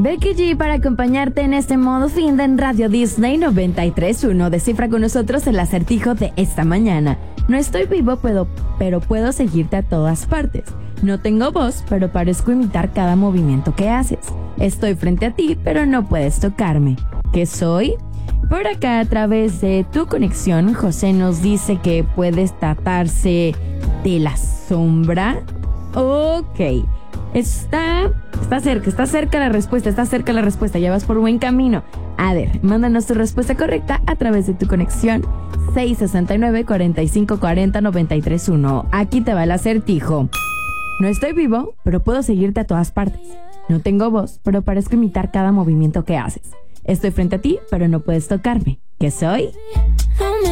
Becky G para acompañarte en este modo fin de en Radio Disney 93.1. Descifra con nosotros el acertijo de esta mañana. No estoy vivo, pero puedo seguirte a todas partes. No tengo voz, pero parezco imitar cada movimiento que haces. Estoy frente a ti, pero no puedes tocarme. ¿Qué soy? Por acá, a través de tu conexión, José nos dice que puedes tratarse de la sombra. Ok. Está cerca la respuesta, ya vas por buen camino. A ver, mándanos tu respuesta correcta a través de tu conexión 669-4540-931. Aquí te va el acertijo. No estoy vivo, pero puedo seguirte a todas partes. No tengo voz, pero parezco imitar cada movimiento que haces. Estoy frente a ti, pero no puedes tocarme. ¿Qué soy?